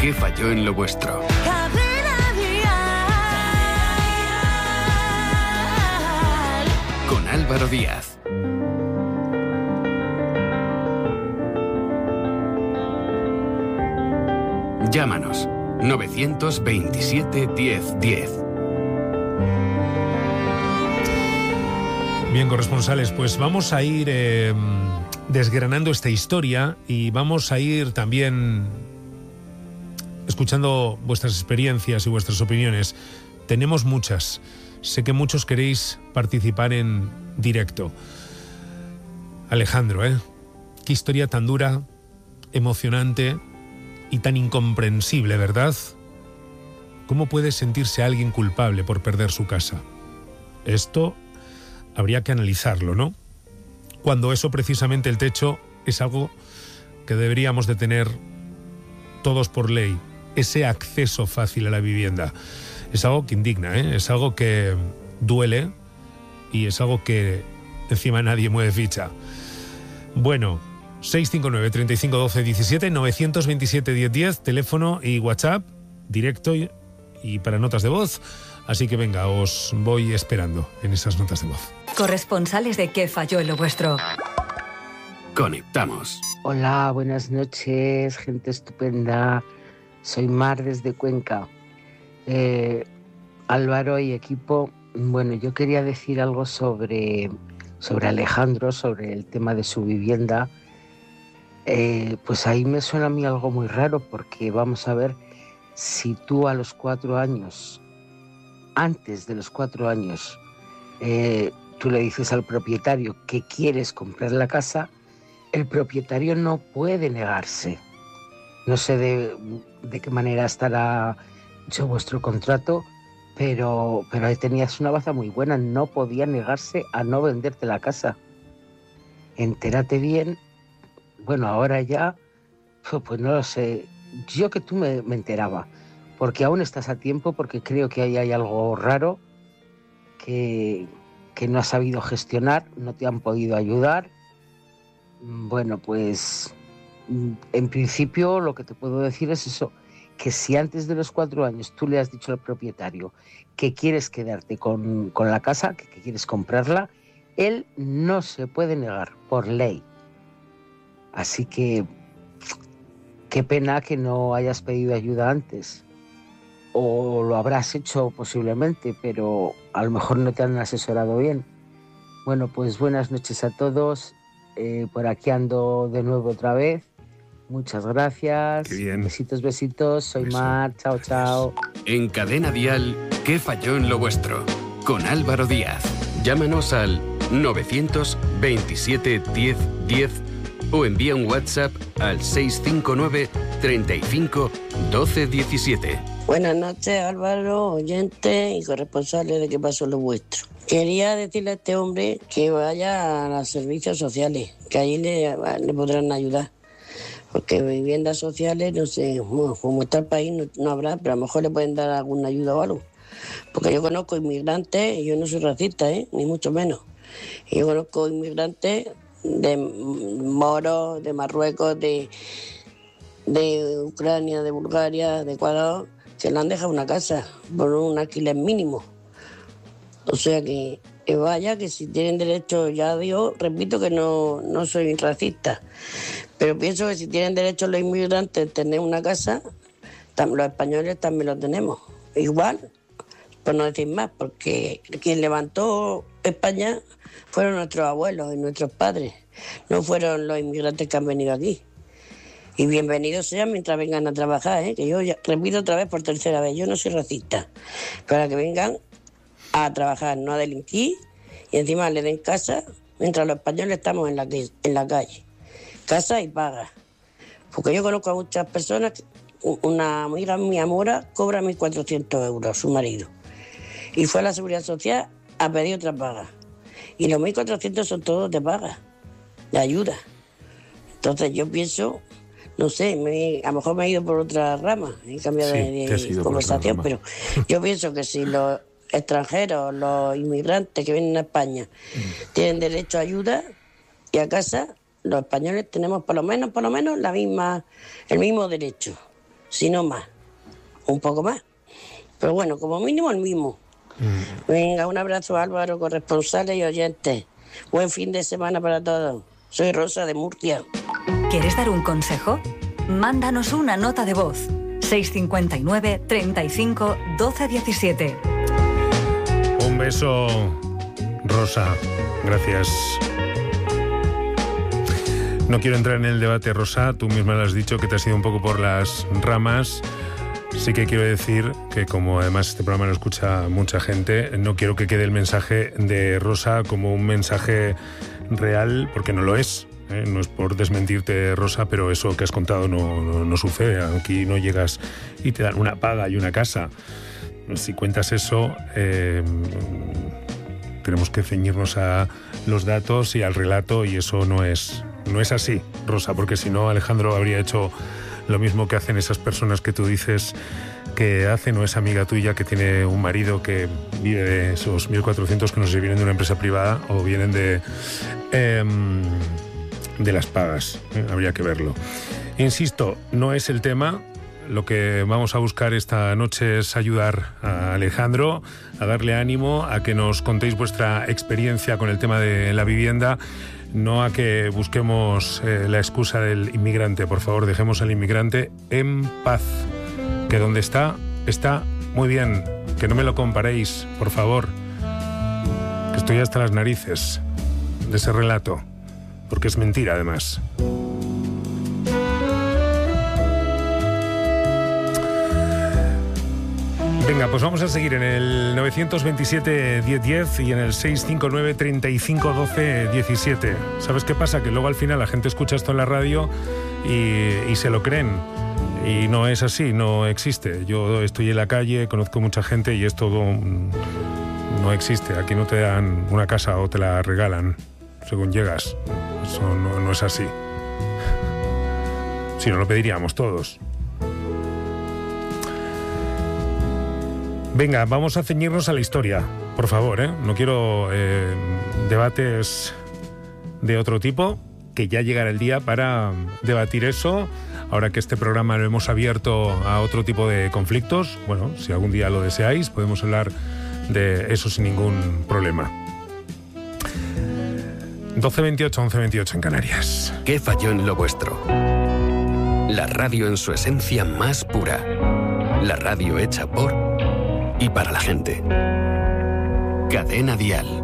¿Qué falló en lo vuestro? Con Álvaro Díaz. Llámanos 927 10 10. Bien, corresponsales, pues vamos a ir desgranando esta historia y vamos a ir también escuchando vuestras experiencias y vuestras opiniones. Tenemos muchas. Sé que muchos queréis participar en directo. Alejandro, qué historia tan dura, emocionante y tan incomprensible, ¿verdad? ¿Cómo puede sentirse alguien culpable por perder su casa? Esto habría que analizarlo, ¿no? Cuando eso, precisamente el techo, es algo que deberíamos de tener todos por ley. Ese acceso fácil a la vivienda. Es algo que indigna, es algo que duele y es algo que encima nadie mueve ficha. Bueno, 659 35 12 17, 927 10 10, teléfono y WhatsApp, directo y para notas de voz. Así que venga, os voy esperando en esas notas de voz. Corresponsales de ¿Qué falló en lo vuestro? Conectamos. Hola, buenas noches, gente estupenda. Soy Mar desde Cuenca. Álvaro y equipo, bueno, yo quería decir algo sobre Alejandro, sobre el tema de su vivienda. Pues ahí me suena a mí algo muy raro, porque vamos a ver, si tú a los 4 años, antes de los 4 años, tú le dices al propietario que quieres comprar la casa, el propietario no puede negarse. No sé de qué manera estará hecho vuestro contrato, pero ahí tenías una baza muy buena, no podía negarse a no venderte la casa. Entérate bien. Bueno, ahora ya, pues no lo sé. Yo que tú me enteraba, porque aún estás a tiempo, porque creo que ahí hay algo raro que no has sabido gestionar, no te han podido ayudar. Bueno, pues en principio lo que te puedo decir es eso, que si antes de los 4 años tú le has dicho al propietario que quieres quedarte con la casa, que quieres comprarla, él no se puede negar por ley. Así que qué pena que no hayas pedido ayuda antes. O lo habrás hecho posiblemente, pero a lo mejor no te han asesorado bien. Bueno, pues buenas noches a todos. Por aquí ando de nuevo otra vez. Muchas gracias. Qué bien. Besitos, besitos. Soy Mar. Chao, chao. En Cadena Dial, ¿Qué falló en lo vuestro? Con Álvaro Díaz. Llámanos al 927 10 10 o envía un WhatsApp al 659 35 12 17. Buenas noches, Álvaro, oyente y corresponsales de ¿Qué pasó en lo vuestro? Quería decirle a este hombre que vaya a los servicios sociales, que allí le podrán ayudar. Porque viviendas sociales, no sé, bueno, como está el país no habrá, pero a lo mejor le pueden dar alguna ayuda o algo. Porque yo conozco inmigrantes, y yo no soy racista, ni mucho menos. Y yo conozco inmigrantes de moros, de Marruecos, de Ucrania, de Bulgaria, de Ecuador, que le han dejado una casa por un alquiler mínimo. O sea que vaya, que si tienen derecho, ya digo, repito que no soy racista, pero pienso que si tienen derecho los inmigrantes a tener una casa, los españoles también lo tenemos. Igual, por no decir más, porque quien levantó España fueron nuestros abuelos y nuestros padres, no fueron los inmigrantes que han venido aquí. Y bienvenidos sean mientras vengan a trabajar, que yo ya, repito otra vez por tercera vez, yo no soy racista, para que vengan a trabajar, no a delinquir, y encima le den casa, mientras los españoles estamos en la calle. Casa y paga. Porque yo conozco a muchas personas, una amiga mía Mora cobra 1.400 euros, su marido, y fue a la Seguridad Social a pedir otra paga. Y los 1.400 son todos de paga, de ayuda. Entonces yo pienso, no sé, a lo mejor me he ido por otra rama, he cambiado de conversación, pero yo pienso que si los extranjeros, los inmigrantes que vienen a España tienen derecho a ayuda y a casa, los españoles tenemos por lo menos el mismo derecho. si no más, un poco más. Pero bueno, como mínimo el mismo. Venga, un abrazo, Álvaro, corresponsales y oyentes. Buen fin de semana para todos. Soy Rosa de Murcia. ¿Quieres dar un consejo? Mándanos una nota de voz. 659 35 12 17. Un beso, Rosa. Gracias. No quiero entrar en el debate, Rosa. Tú misma lo has dicho, que te has ido un poco por las ramas. Sí que quiero decir que, como además este programa lo escucha mucha gente, no quiero que quede el mensaje de Rosa como un mensaje real, porque no lo es. No es por desmentirte, Rosa, pero eso que has contado no sucede. Aquí no llegas y te dan una paga y una casa. Si cuentas eso, tenemos que ceñirnos a los datos y al relato, y eso no es así, Rosa, porque si no, Alejandro habría hecho lo mismo que hacen esas personas que tú dices que hacen, o esa amiga tuya que tiene un marido que vive de esos 1.400 que no sé si vienen de una empresa privada o vienen de las pagas. Habría que verlo. Insisto, no es el tema. Lo que vamos a buscar esta noche es ayudar a Alejandro, a darle ánimo, a que nos contéis vuestra experiencia con el tema de la vivienda, no a que busquemos la excusa del inmigrante. Por favor, dejemos al inmigrante en paz. Que donde está muy bien. Que no me lo comparéis, por favor. Que estoy hasta las narices de ese relato, porque es mentira, además. Venga, pues vamos a seguir en el 927-1010 y en el 659-3512-17. ¿Sabes qué pasa? Que luego al final la gente escucha esto en la radio y se lo creen. Y no es así, no existe. Yo estoy en la calle, conozco mucha gente y esto no existe. Aquí no te dan una casa o te la regalan según llegas. Eso no es así. Si no, lo pediríamos todos. Venga, vamos a ceñirnos a la historia, por favor, ¿eh? No quiero debates de otro tipo, que ya llegará el día para debatir eso. Ahora que este programa lo hemos abierto a otro tipo de conflictos, bueno, si algún día lo deseáis, podemos hablar de eso sin ningún problema. 12:28, 11:28 en Canarias. ¿Qué falló en lo vuestro? La radio en su esencia más pura. La radio hecha por y para la gente. Cadena Dial.